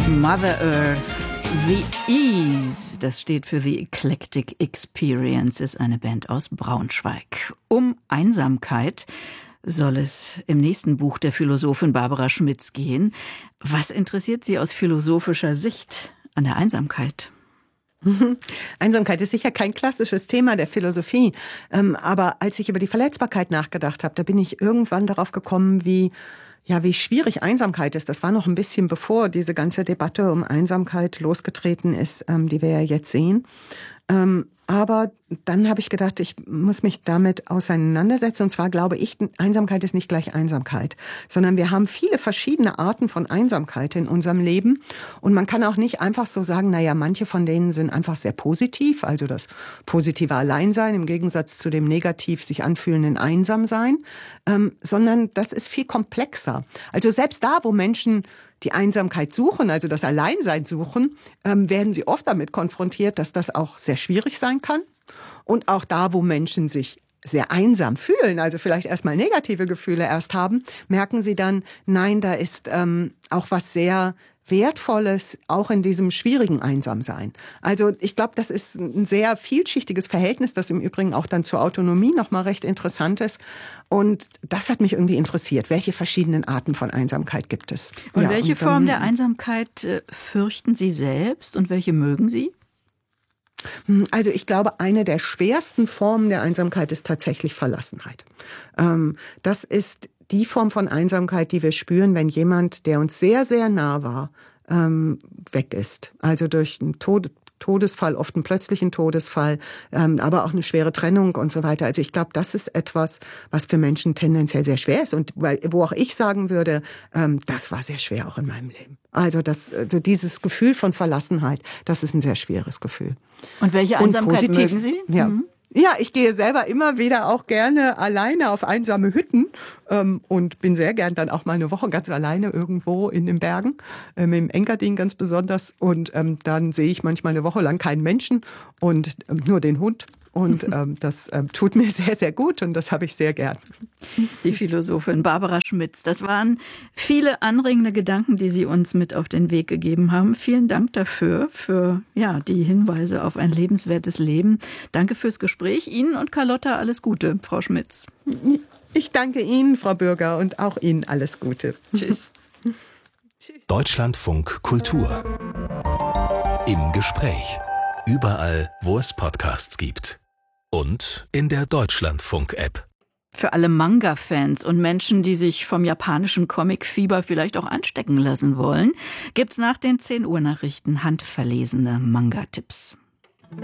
Mother Earth, The Ease, das steht für The Eclectic Experience, ist eine Band aus Braunschweig. Um Einsamkeit soll es im nächsten Buch der Philosophin Barbara Schmitz gehen. Was interessiert Sie aus philosophischer Sicht an der Einsamkeit? Einsamkeit ist sicher kein klassisches Thema der Philosophie. Aber als ich über die Verletzbarkeit nachgedacht habe, da bin ich irgendwann darauf gekommen, wie schwierig Einsamkeit ist. Das war noch ein bisschen bevor diese ganze Debatte um Einsamkeit losgetreten ist, die wir ja jetzt sehen. Aber dann habe ich gedacht, ich muss mich damit auseinandersetzen. Und zwar glaube ich, Einsamkeit ist nicht gleich Einsamkeit, sondern wir haben viele verschiedene Arten von Einsamkeit in unserem Leben. Und man kann auch nicht einfach so sagen, manche von denen sind einfach sehr positiv, also das positive Alleinsein im Gegensatz zu dem negativ sich anfühlenden Einsamsein, sondern das ist viel komplexer. Also selbst da, wo Menschen die Einsamkeit suchen, also das Alleinsein suchen, werden sie oft damit konfrontiert, dass das auch sehr schwierig sein kann. Und auch da, wo Menschen sich sehr einsam fühlen, also vielleicht erstmal negative Gefühle erst haben, merken sie dann, nein, da ist auch was sehr Wertvolles, auch in diesem schwierigen Einsamsein. Also ich glaube, das ist ein sehr vielschichtiges Verhältnis, das im Übrigen auch dann zur Autonomie nochmal recht interessant ist. Und das hat mich irgendwie interessiert. Welche verschiedenen Arten von Einsamkeit gibt es? Und welche Form der Einsamkeit fürchten Sie selbst und welche mögen Sie? Also ich glaube, eine der schwersten Formen der Einsamkeit ist tatsächlich Verlassenheit. Das ist die Form von Einsamkeit, die wir spüren, wenn jemand, der uns sehr, sehr nah war, weg ist. Also durch einen Todesfall, oft einen plötzlichen Todesfall, aber auch eine schwere Trennung und so weiter. Also ich glaube, das ist etwas, was für Menschen tendenziell sehr schwer ist und wo auch ich sagen würde, das war sehr schwer auch in meinem Leben. Also dieses Gefühl von Verlassenheit, das ist ein sehr schweres Gefühl. Und welche Einsamkeit mögen Sie? Ja. Mhm. Ja, ich gehe selber immer wieder auch gerne alleine auf einsame Hütten und bin sehr gern dann auch mal eine Woche ganz alleine irgendwo in den Bergen, im Engadin ganz besonders. Und dann sehe ich manchmal eine Woche lang keinen Menschen und nur den Hund. Und das tut mir sehr, sehr gut und das habe ich sehr gern. Die Philosophin Barbara Schmitz. Das waren viele anregende Gedanken, die Sie uns mit auf den Weg gegeben haben. Vielen Dank dafür, für die Hinweise auf ein lebenswertes Leben. Danke fürs Gespräch. Ihnen und Carlotta alles Gute, Frau Schmitz. Ich danke Ihnen, Frau Bürger, und auch Ihnen alles Gute. Tschüss. Deutschlandfunk Kultur. Im Gespräch. Überall, wo es Podcasts gibt. Und in der Deutschlandfunk-App. Für alle Manga-Fans und Menschen, die sich vom japanischen Comic-Fieber vielleicht auch anstecken lassen wollen, gibt's nach den 10 Uhr Nachrichten handverlesene Manga-Tipps.